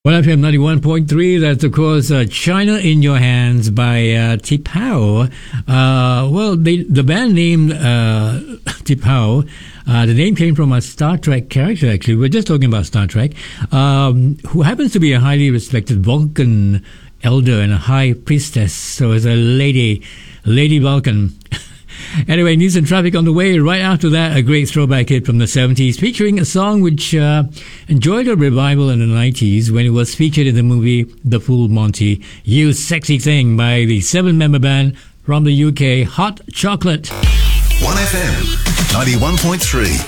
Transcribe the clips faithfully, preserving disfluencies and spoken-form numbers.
one F M ninety-one point three, that's of course uh, China in Your Hands by uh, T'Pau. Uh, well, they, the band named uh, T'Pau, uh, the name came from a Star Trek character actually. We're just talking about Star Trek, um, who happens to be a highly respected Vulcan elder and a high priestess. So it's a lady, Lady Vulcan. Anyway, news and traffic on the way. Right after that, a great throwback hit from the seventies featuring a song which uh, enjoyed a revival in the nineties when it was featured in the movie The Full Monty, You Sexy Thing by the seven-member band from the U K, Hot Chocolate. one F M ninety-one point three.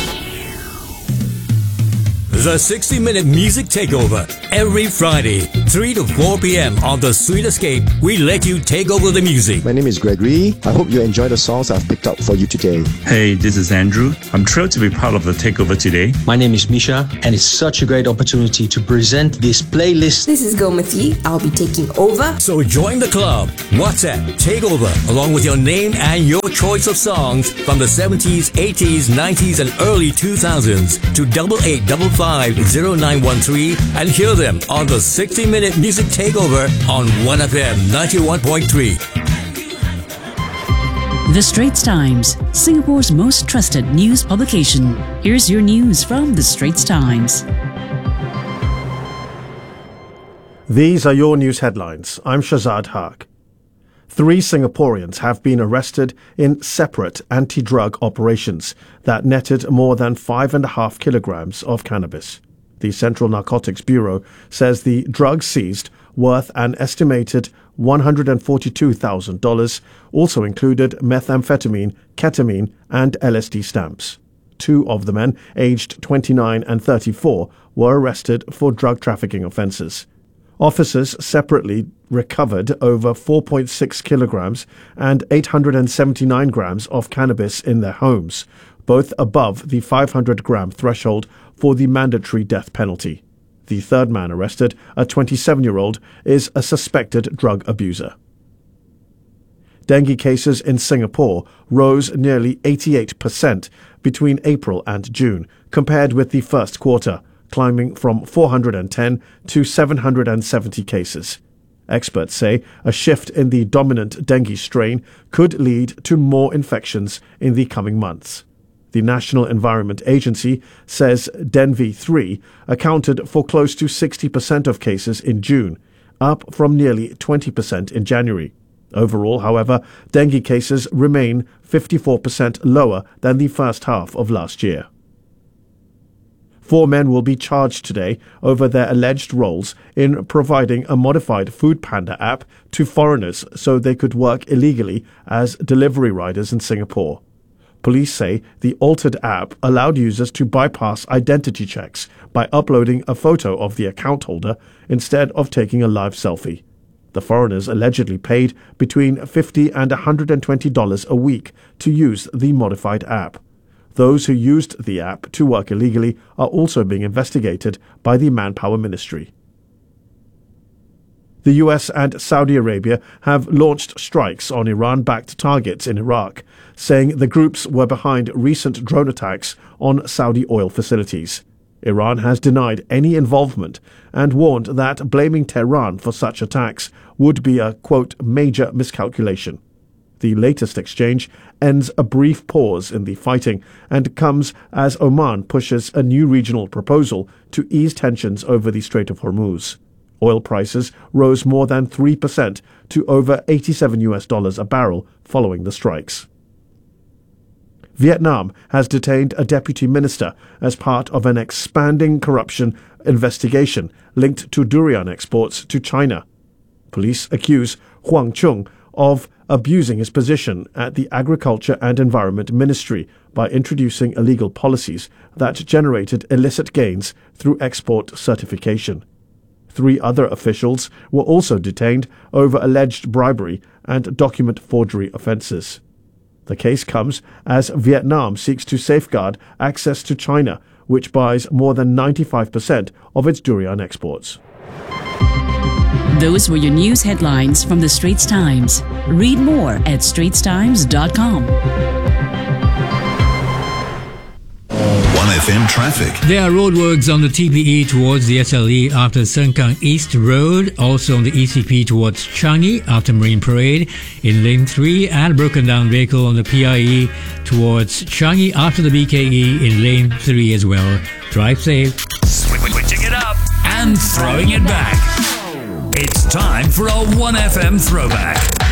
The sixty minute Music Takeover. Every Friday, three to four p.m. on The Sweet Escape, we let you take over the music. My name is Gregory. I hope you enjoy the songs I've picked up for you today. Hey, this is Andrew. I'm thrilled to be part of the takeover today. My name is Misha, and it's such a great opportunity to present this playlist. This is Gomati. I'll be taking over. So join the club. WhatsApp Takeover, along with your name and your choice of songs from the seventies, eighties, nineties, and early two thousands to double eight double five zero nine one three and hear them on the sixty minute Music Takeover on one F M ninety-one point three. The Straits Times, Singapore's most trusted news publication. Here's your news from The Straits Times. These are your news headlines. I'm Shazad Haq. Three Singaporeans have been arrested in separate anti-drug operations that netted more than five and a half kilograms of cannabis. The Central Narcotics Bureau says the drugs seized, worth an estimated one hundred forty-two thousand dollars, also included methamphetamine, ketamine, and L S D stamps. Two of the men, aged twenty-nine and thirty-four, were arrested for drug trafficking offences. Officers separately recovered over four point six kilograms and eight hundred seventy-nine grams of cannabis in their homes, both above the five hundred gram threshold for the mandatory death penalty. The third man arrested, a twenty-seven-year-old, is a suspected drug abuser. Dengue cases in Singapore rose nearly eighty-eight percent between April and June, compared with the first quarter, climbing from four hundred ten to seven hundred seventy cases. Experts say a shift in the dominant dengue strain could lead to more infections in the coming months. The National Environment Agency says Dengue three accounted for close to sixty percent of cases in June, up from nearly twenty percent in January. Overall, however, dengue cases remain fifty-four percent lower than the first half of last year. Four men will be charged today over their alleged roles in providing a modified Food Panda app to foreigners so they could work illegally as delivery riders in Singapore. Police say the altered app allowed users to bypass identity checks by uploading a photo of the account holder instead of taking a live selfie. The foreigners allegedly paid between fifty dollars and one hundred twenty dollars a week to use the modified app. Those who used the app to work illegally are also being investigated by the Manpower Ministry. The U S and Saudi Arabia have launched strikes on Iran-backed targets in Iraq, saying the groups were behind recent drone attacks on Saudi oil facilities. Iran has denied any involvement and warned that blaming Tehran for such attacks would be a, quote, major miscalculation. The latest exchange ends a brief pause in the fighting and comes as Oman pushes a new regional proposal to ease tensions over the Strait of Hormuz. Oil prices rose more than three percent to over eighty-seven U S dollars a barrel following the strikes. Vietnam has detained a deputy minister as part of an expanding corruption investigation linked to durian exports to China. Police accuse Huang Chung of abusing his position at the Agriculture and Environment Ministry by introducing illegal policies that generated illicit gains through export certification. Three other officials were also detained over alleged bribery and document forgery offences. The case comes as Vietnam seeks to safeguard access to China, which buys more than ninety-five percent of its durian exports. Those were your news headlines from The Straits Times. Read more at straits times dot com. one F M traffic. There are roadworks on the T P E towards the S L E after Sengkang East Road, also on the E C P towards Changi after Marine Parade in lane three, and a broken down vehicle on the P I E towards Changi after the B K E in lane three as well. Drive safe. Switching it up and throwing it back. It's time for a one F M throwback.